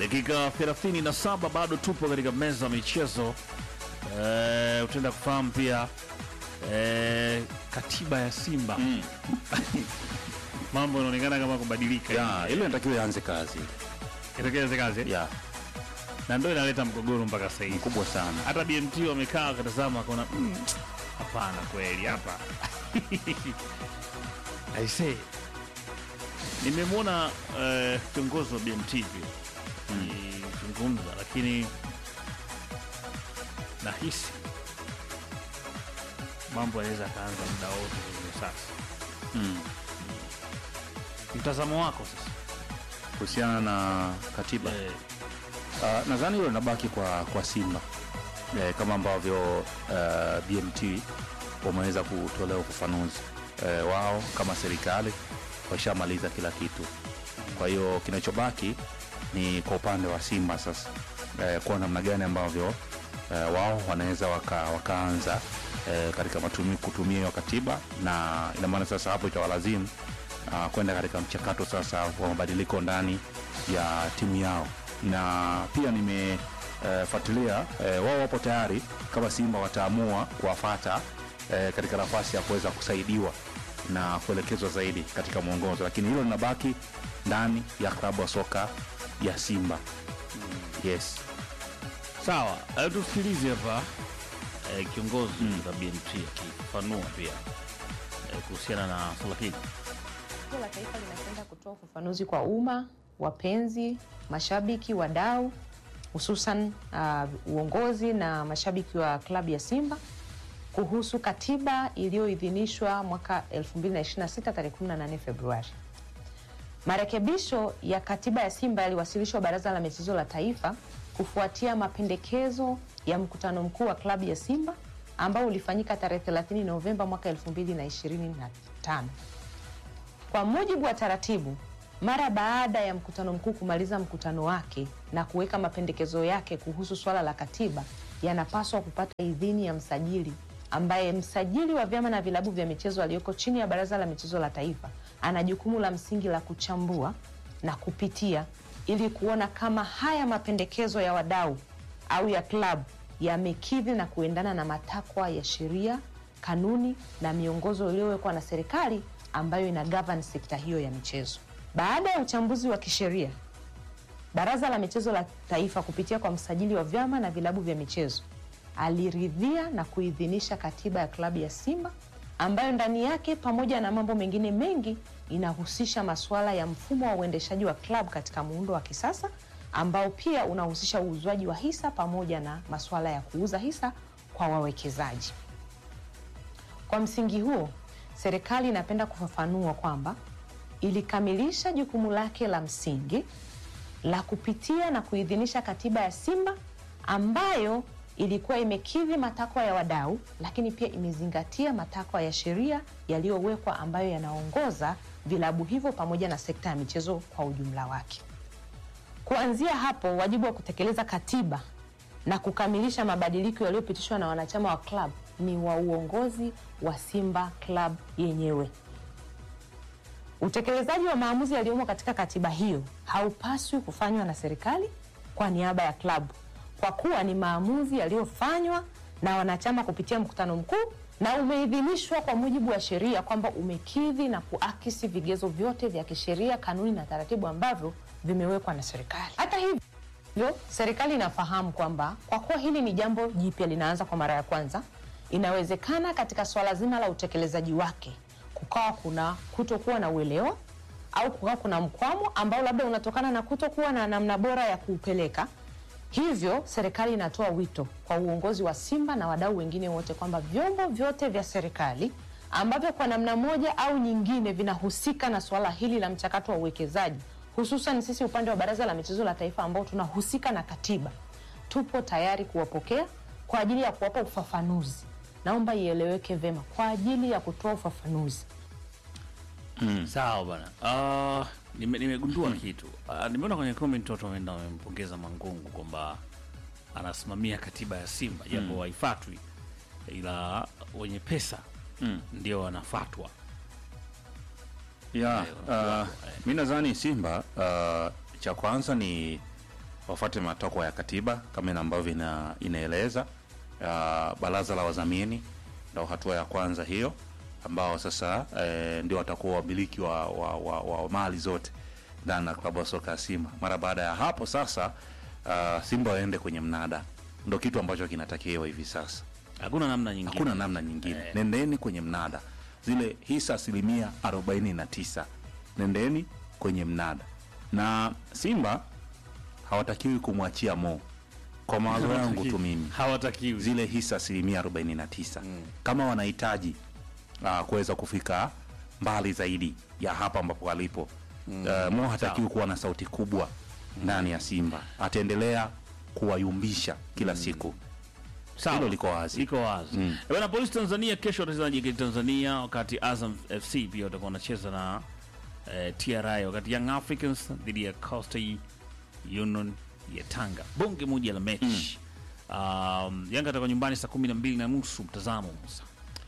Dakika 37 bado tupo katika meza ya michezo. Utaenda kufahamu pia katiba ya Simba. Mambo yanaonekana kama kubadilika. Ile inatakiwa ianze kazi. Itakianze kazi? Na ndio inaleta mgogoro mpaka sasa hivi. Kubwa sana. Hata BMT wamekaa wakatazama wakaona hapana kweli hapa. I say nimemwona kiongozi wa BMT pia zungumza, lakini nahisi mambo yanaweza kaanza muda wote hivi sasa. Mtazamo wako sasa kuhusiana na katiba? Nadhani hilo linabaki kwa Simba, kama ambavyo BMT wameweza kutolea ufafanuzi wao kama serikali washamaliza kila kitu. Kwa hiyo kinachobaki ni kwa upande wa Simba sasa, kwa namna gani ambavyo wao wanaweza wakaanza katika kutumia hiyo katiba, na ina maana sasa hapo itawalazimu kwenda katika mchakato sasa wa mabadiliko ndani ya timu yao. Na pia nimefuatilia wao wapo tayari kama Simba wataamua kuwafuata katika nafasi ya kuweza kusaidiwa na kuelekezwa zaidi katika mwongozo, lakini hilo linabaki ndani ya klabu ya soka ya Simba. Yes. Sawa, tusikilize hapa kiongozi wa BMT akifafanua pia kuhusiana na swala hili. La taifa linapenda kutoa ufafanuzi kwa umma, wapenzi, mashabiki, wadau, hususan uongozi na mashabiki wa klabu ya Simba kuhusu katiba iliyoidhinishwa mwaka 2026 tarehe 18 Februari. Marekebisho ya katiba ya Simba yaliwasilishwa Baraza la Michezo la Taifa kufuatia mapendekezo ya mkutano mkuu wa klabu ya Simba ambao ulifanyika tarehe 30 Novemba mwaka 2025. Kwa mujibu wa taratibu, mara baada ya mkutano mkuu kumaliza mkutano wake na kuweka mapendekezo yake kuhusu swala la katiba, yanapaswa kupata idhini ya msajili, ambaye msajili wa vyama na vilabu vya michezo aliyoko chini ya Baraza la Michezo la Taifa ana jukumu la msingi la kuchambua na kupitia ili kuona kama haya mapendekezo ya wadau au ya klabu yamekidhi na kuendana na matakwa ya sheria, kanuni na miongozo iliyowekwa na serikali ambayo ina govern sekta hiyo ya michezo. Baada ya uchambuzi wa kisheria, Baraza la Michezo la Taifa kupitia kwa msajili wa vyama na vilabu vya michezo aliridhia na kuidhinisha katiba ya klabu ya Simba ambayo ndani yake pamoja na mambo mengine mengi inahusisha masuala ya mfumo wa uendeshaji wa klabu katika muundo wa kisasa ambao pia unahusisha uuzwaji wa hisa pamoja na masuala ya kuuza hisa kwa wawekezaji. Kwa msingi huo, serikali inapenda kufafanua kwamba ilikamilisha jukumu lake la msingi la kupitia na kuidhinisha katiba ya Simba ambayo ilikuwa imekidhi matakwa ya wadau, lakini pia imezingatia matakwa ya sheria yaliyowekwa ambayo yanaongoza vilabu hivyo pamoja na sekta ya michezo kwa ujumla wake. Kuanzia hapo, wajibu wa kutekeleza katiba na kukamilisha mabadiliko yaliyopitishwa na wanachama wa klabu ni wa uongozi wa Simba Club yenyewe. Utekelezaji wa maamuzi yaliyomo katika katiba hiyo haupaswi kufanywa na serikali kwa niaba ya klabu, kwa kuwa ni maamuzi yaliyofanywa na wanachama kupitia mkutano mkuu na umeidhinishwa kwa mujibu wa sheria kwamba umekidhi na kuakisi vigezo vyote vya kisheria, kanuni na taratibu ambavyo vimewekwa na serikali. Hata hivyo, serikali inafahamu kwamba kwa kuwa hili ni jambo jipya linaanza kwa mara ya kwanza, inawezekana katika swala zima la utekelezaji wake kukawa kuna kutokuwa na uelewa au kukawa kuna mkwamo ambao labda unatokana na kutokuwa na namna bora ya kuupeleka. Hivyo serikali inatoa wito kwa uongozi wa Simba na wadau wengine wote kwamba vyombo vyote vya serikali ambavyo kwa namna moja au nyingine vinahusika na swala hili la mchakato wa uwekezaji, hususan sisi upande wa Baraza la Michezo la Taifa ambao tunahusika na katiba, tupo tayari kuwapokea kwa ajili ya kuwapa ufafanuzi. Naomba ieleweke vema, kwa ajili ya kutoa ufafanuzi. Sawa bwana. Nimegundua kitu. Nimeona kwenye comment watu wameenda wamempongeza Mangungu kwamba anasimamia katiba ya Simba japo haifuatwi, ila wenye pesa ndio wanafuatwa. Mimi nadhani Simba cha kwanza ni wafuate matakwa ya katiba kama ambavyo inaeleza. Baraza la wadhamini ndio hatua ya kwanza hiyo, ambao sasa ndio watakuwa wamiliki wa mali zote ndani ya klabu ya soka ya Simba. Mara baada ya hapo sasa Simba waende kwenye mnada, ndio kitu ambacho kinatakiwa hivi sasa. Hakuna namna nyingine. Hakuna namna nyingine. Nendeni kwenye mnada. Zile hisa 49%. Nendeni kwenye mnada. Na Simba hawatakiwi kumwachia Mo. Kwa mawazo yangu tu mimi. Hawatakiwi. Zile hisa 49%. Kama wanahitaji kuweza kufika mbali zaidi ya hapa ambapo walipo. Mo hatakiwi kuwa na sauti kubwa ndani ya Simba. Ataendelea kuwayumbisha kila siku. Hilo liko wazi. Iko wazi. Bwana, Polisi Tanzania kesho watacheza na JKT Tanzania, wakati Azam FC pia watakuwa wanacheza na TRI, wakati Young Africans dhidi ya Coastal Union ya Tanga. Bonge moja la mechi. Yanga atakuwa nyumbani saa 12:30 mtazamo Musa.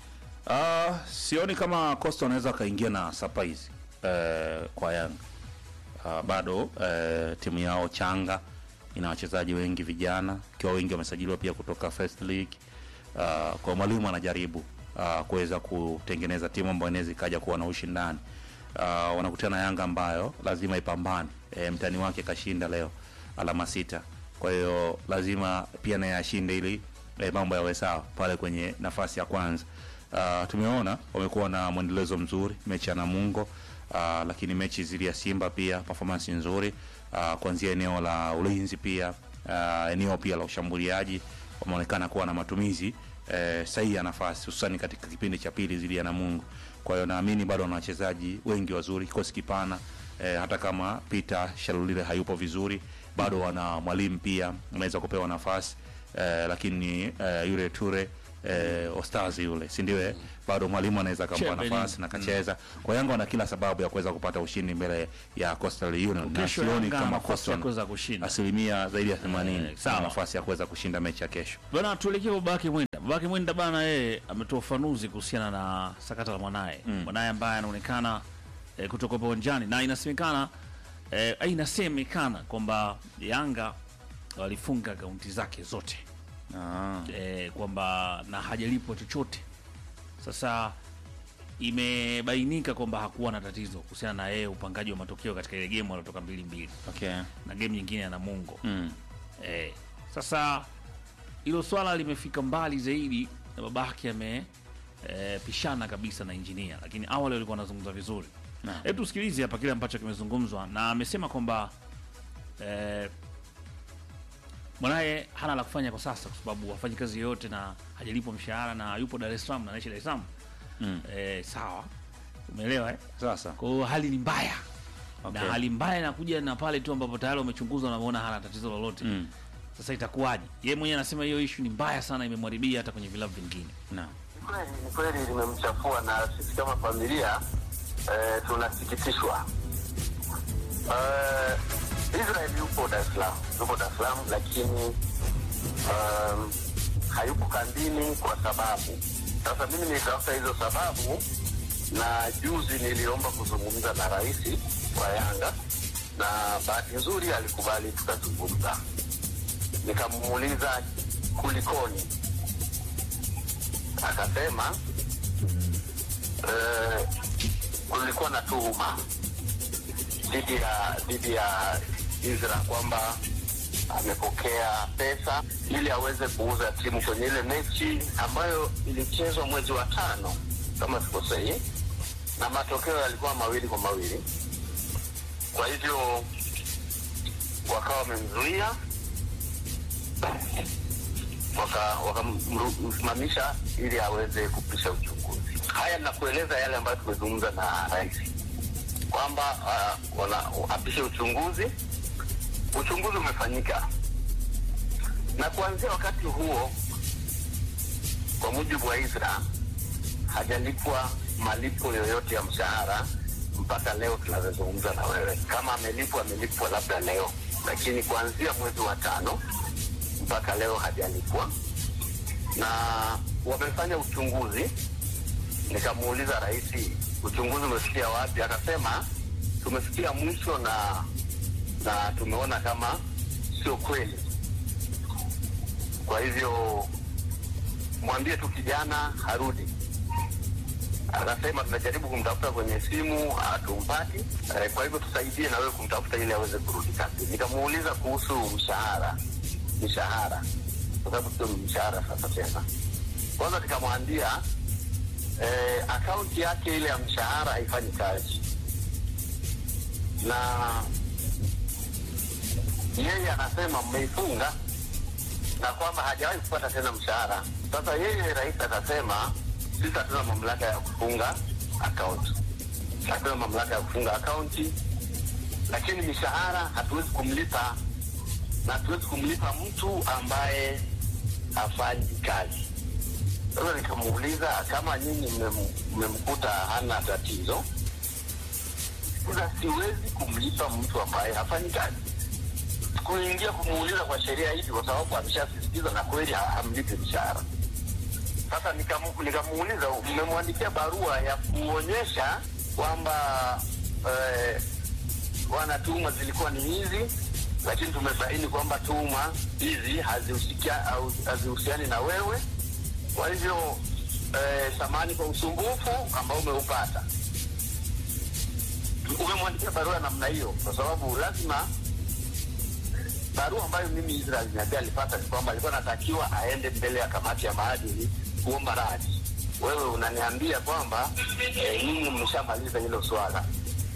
Sioni kama Coastal anaweza kaingia na surprise kwa Yanga. Bado timu yao changa ina wachezaji wengi vijana, kwa wengi wamesajiliwa pia kutoka First League. Kwa mwalimu anajaribu kuweza kutengeneza timu ambayo inaweza kaja kuwa na ushindani. Wanakutana na Yanga ambayo lazima ipambane. Mtani wake kashinda leo alama 6. Kwa hiyo lazima pia naye ashinde ili mambo yawe sawa pale kwenye nafasi ya kwanza. Tumeona wamekuwa na mwendelezo mzuri mechi ya Namungo, lakini mechi zili ya Simba pia performance nzuri, kuanzia eneo la ulinzi pia eneo pia la ushambuliaji wameonekana kuwa na matumizi sahihi ya nafasi, hususan katika kipindi cha pili zili ya Namungo. Kwa hiyo naamini bado wana wachezaji wengi wazuri, kikosi kipana, hata kama Peter Shalulile hayupo vizuri bado wana mwalimu pia anaweza kupewa nafasi, lakini yule Ture Ostazi yule, si ndio? Bado mwalimu anaweza kumpa nafasi na kacheza. Kwa Yanga wana kila sababu ya kuweza kupata ushindi mbele ya Coastal Union. Na sioni kama Coastal kuweza kushinda asilimia zaidi ya 80 nafasi ya kuweza kushinda mechi ya kesho. Bwana, tuelekee Babake Mwenda. Babake Mwenda bana, yeye ametoa ufafanuzi kuhusiana na sakata la mwanae. Mwanae ambaye anaonekana kutoka uwanjani, na inasemekana kwamba Yanga walifunga akaunti zake zote. Kwamba na hajalipwa chochote. Sasa imebainika kwamba hakuwa na tatizo kuhusiana na yeye upangaji wa matokeo katika ile game waliotoka 2-2. Okay. Na game nyingine ya Namungo. Sasa hilo swala limefika mbali zaidi na babake pishana kabisa na engineer, lakini awali walikuwa wanazungumza vizuri. Hebu tusikilize hapa kile ambacho kimezungumzwa, na amesema kwamba mwanae hana la kufanya kwa sasa kwa sababu hafanyi kazi yoyote na hajalipwa mshahara na yupo Dar es Salaam na anaishi Dar es Salaam. Sawa. Umeelewa Sasa. Kwa hiyo hali ni mbaya. Okay. Na hali mbaya inakuja na pale tu ambapo tayari umechunguzwa na unaona hana tatizo lolote. Sasa itakuwaje? Yeye mwenyewe anasema hiyo issue ni mbaya sana, imemharibia hata kwenye vilabu vingine. Naam. Ni kweli limemchafua, na sisi kama familia tunasikitishwa. Israel yupo Dar es Salaam, lakini hayupo kambini kwa sababu. Sasa mimi nilitafuta hizo sababu, na juzi niliomba kuzungumza na rais wa Yanga, na bahati nzuri alikubali tukazungumza. Nikamuuliza kulikoni, akasema kulikuwa na tuhuma dhidi ya Israel kwamba amepokea pesa ili aweze kuuza timu kwenye ile mechi ambayo ilichezwa mwezi wa 5 kama sikosei, na matokeo yalikuwa 2-2. Kwa hivyo wakawa wamemzuia, wakamsimamisha ili aweze kupisha uchunguzi. Haya nakueleza yale ambayo tumezungumza na rais kwamba apishe uchunguzi. Uchunguzi umefanyika, na kuanzia wakati huo, kwa mujibu wa Israel, hajalipwa malipo yoyote ya mshahara mpaka leo tunazungumza na wewe. Kama amelipwa labda leo, lakini kuanzia mwezi wa 5 mpaka leo hajalipwa. Na wamefanya uchunguzi. Nikamuuliza rais, uchunguzi umefikia wapi? Akasema tumefikia mwisho na tumeona kama sio kweli. Kwa hivyo mwambie tu kijana harudi. Akasema tunajaribu kumtafuta kwenye simu hatumpati. Kwa hivyo tusaidie na wewe kumtafuta ili aweze kurudi kazi. Nikamuuliza kuhusu mshahara, kwa sababu sio mshahara sasa tena. Kwanza nikamwambia akaunti yake ile ya mshahara haifanyi kazi, na yeye anasema mmeifunga na kwamba hajawahi kupata tena mshahara. Sasa yeye rais akasema sisi hatuna mamlaka ya kufunga akaunti, lakini mishahara hatuwezi kumlipa, na hatuwezi kumlipa mtu ambaye hafanyi kazi. Sasa nikamuuliza kama nyinyi mmemkuta hana tatizo, sasa siwezi kumlipa mtu ambaye hafanyi kazi. Kuingia kumuuliza kwa sheria hivi kwa sababu ameshasisitiza na kweli hamlipi mshahara. Sasa nikamuuliza mmemwandikia barua ya kuonyesha kwamba tuhuma zilikuwa ni hizi, lakini tumebaini kwamba tuhuma hizi hazihusiani na wewe. Kwa hivyo samahani kwa usumbufu ambao umeupata. Umemwandikia barua namna hiyo kwa sababu lazima, barua ambayo mimi Israel Nyaga alipata ni kwamba alikuwa anatakiwa aende mbele ya kamati ya maadili kuomba radhi. Wewe unaniambia kwamba nyinyi mmeshamaliza hilo swala.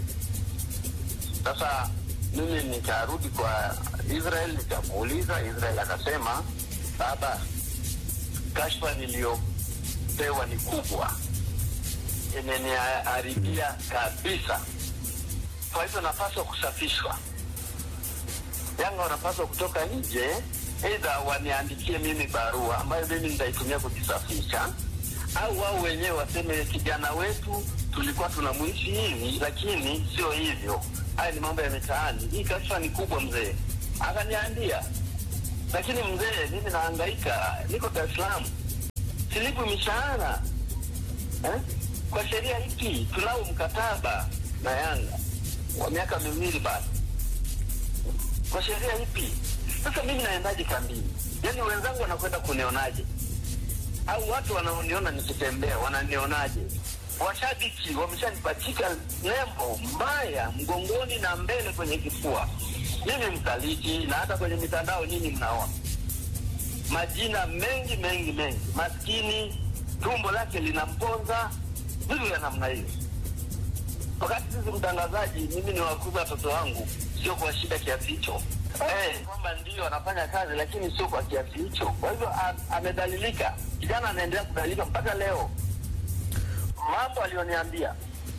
Sasa mimi nikarudi kwa Israel nikamuuliza. Israel akasema, baba, kashfa niliyopewa ni kubwa, imeniharibia kabisa, kwa hivyo napaswa kusafishwa. Yanga wanapaswa kutoka nje, aidha waniandikie mimi barua ambayo mimi nitaitumia kujisafisha, au wao wenyewe waseme kijana wetu tulikuwa tunamuishi hivi lakini sio hivyo, haya ni mambo ya mitaani, hii kashfa ni kubwa mzee. Akaniambia, lakini mzee, mimi nahangaika, niko Dar es Salaam, silipwi mishahara. Kwa sheria hiki tunao mkataba na Yanga wa miaka 2 bado. Kwa sheria ipi? Sasa mimi naendaje kambini? Yaani wenzangu wanakwenda kunionaje? Au watu wanaoniona nikitembea wananionaje? Washabiki wameshanipachika nembo mbaya mgongoni na mbele kwenye kifua. Mimi msaliti, na hata kwenye mitandao nyinyi mnaona majina mengi. Maskini tumbo lake linamponza, vitu ya namna hiyo. Wakati sisi mtangazaji, mimi ni wakuza watoto wangu, sio kwa shida kiasi hicho. Kwamba ndio anafanya kazi lakini sio kwa kiasi hicho. Kwa hivyo amedhalilika. Kijana anaendelea kudhalilika mpaka leo. Mambo alioniambia: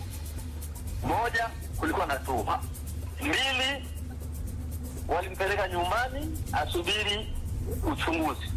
1, kulikuwa na tuhuma. 2, walimpeleka nyumbani asubiri uchunguzi.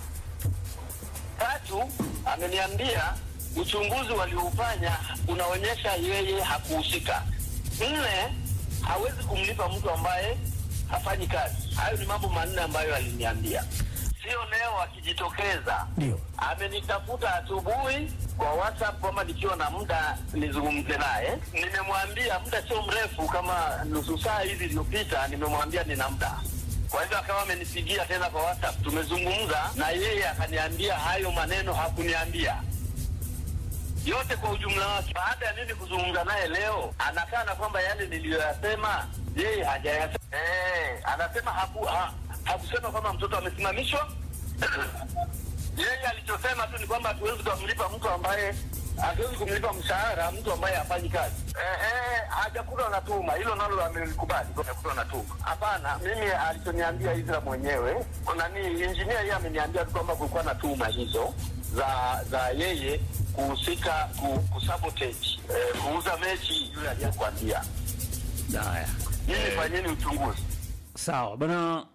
3, ameniambia uchunguzi walioufanya unaonyesha yeye hakuhusika. 4, hawezi kumlipa mtu ambaye hafanyi kazi. Hayo ni mambo 4 ambayo aliniambia. Sio leo akijitokeza. Ndio. Amenitafuta asubuhi kwa WhatsApp kama nikiwa na muda nizungumze naye. Nimemwambia muda sio mrefu, kama nusu saa hivi iliyopita, nimemwambia nina muda. Kwa hivyo akawa amenipigia tena kwa WhatsApp, tumezungumza na yeye akaniambia hayo maneno hakuniambia. Yote kwa ujumla wake. Baada ya mimi kuzungumza naye leo, anakana kwamba yale niliyoyasema yeye hajayasema. Anasema hakusema kwamba mtoto amesimamishwa. Yeye alichosema tu ni kwamba hatuwezi kumlipa mshahara mtu ambaye hafanyi kazi. Hajakutwa na tuhuma, hilo nalo amelikubali. Hajakutwa na tuhuma. Hapana, mimi alichoniambia Izra mwenyewe, engineer yeye ameniambia kwamba kulikuwa na tuhuma hizo za yeye kuhusika kusabotage kuuza mechi yule aliyekwambia. Haya. Yeye fanyeni uchunguzi. Sawa bana.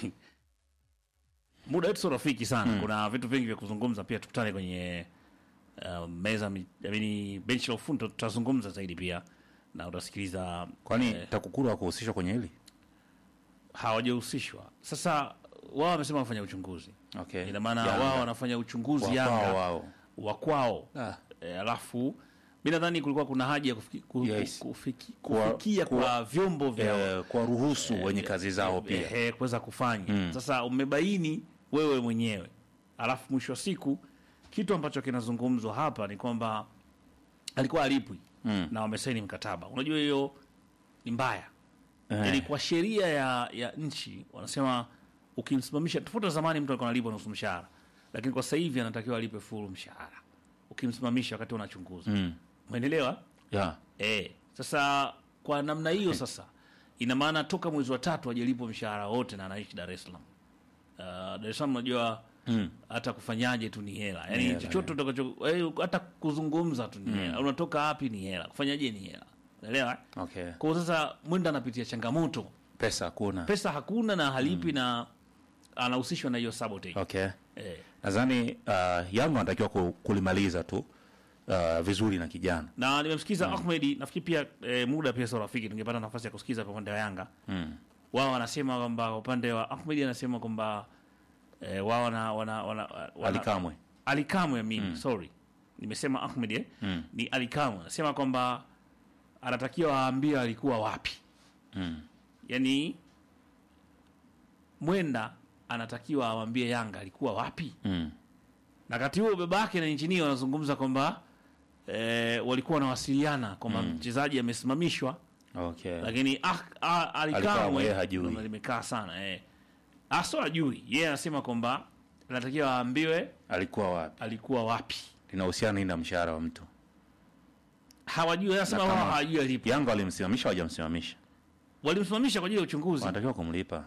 Muda wetu sio rafiki sana. Kuna vitu vingi vya kuzungumza pia, tukutane kwenye meza bench la ufundi, tutazungumza zaidi pia na utasikiliza. Kwani TAKUKURU hakuhusishwa kwenye hili? Hawajahusishwa. Sasa wao wamesema wafanya uchunguzi. Okay. Ina maana wao wanafanya uchunguzi Yanga wa kwao. Alafu Mimi nadhani kulikuwa kuna haja ya kufikia kwa vyombo vya kwa ruhusu wenye kazi zao pia kuweza kufanya. Sasa umebaini wewe mwenyewe, alafu mwisho wa siku kitu ambacho kinazungumzwa hapa ni kwamba alikuwa alipwi na wamesaini mkataba. Unajua hiyo ni mbaya. Yaani kwa sheria ya nchi wanasema ukimsimamisha, tofauti na zamani mtu alikuwa analipwa nusu mshahara, lakini kwa sasa hivi anatakiwa alipe full mshahara ukimsimamisha wakati unachunguza. Umeelewa? Yeah. Sasa kwa namna hiyo sasa ina maana toka mwezi wa 3 hajalipwa mshahara wote na anaishi Dar es Salaam. Dar es Salaam unajua hata kufanyaje tu ni hela. Yaani chochote utakacho hata kuzungumza tu ni hela. Unatoka wapi ni hela. Kufanyaje ni hela. Unaelewa? Okay. Kwa sasa mwenda anapitia changamoto. Pesa hakuna na halipi na anahusishwa na hiyo sabotage. Okay. Nadhani Yanga anatakiwa kulimaliza tu vizuri na kijana. Na nimemsikiza Ahmed, nafikiri pia muda pia sio rafiki, tungepata nafasi ya kusikiza kwa upande wa Yanga. Wao wanasema kwamba upande wa Ahmed anasema kwamba wao Alikamwe mimi sorry. Nimesema Ahmed ni Alikamwe. Anasema kwamba anatakiwa aambie alikuwa wapi. Yaani Mwenda anatakiwa awaambie Yanga alikuwa wapi. Na wakati huo babake na injinia wanazungumza kwamba walikuwa wanawasiliana kwamba mchezaji amesimamishwa. Okay. Lakini Alikamwe hajui. Limekaa sana sio hajui. Yeye anasema kwamba anatakiwa aambiwe alikuwa wapi. Linahusiana na mshahara wa mtu. Hawajui, anasema wao hawajui alipo. Yanga walimsimamisha au hajamsimamisha? Walimsimamisha kwa ajili ya uchunguzi. Wanatakiwa kumlipa.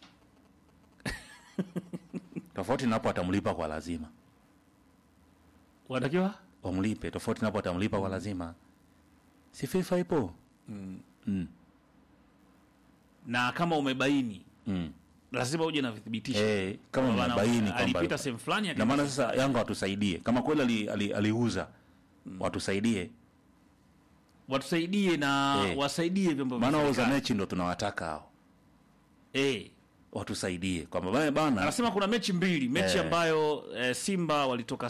Tofauti na hapo atamlipa kwa lazima. Wanatakiwa wamlipe, tofauti na hapo atamlipa kwa lazima. Si FIFA ipo. Na kama umebaini lazima uje na vithibitisho. Kama umebaini kwamba alipita sehemu fulani, na maana sasa Yanga watusaidie. Kama kweli aliuza, watusaidie na wasaidie vyombo vya. Maana wauza mechi ndo tunawataka hao. Watusaidie kwamba bana. Anasema kuna mechi mbili, mechi ambayo Simba walitoka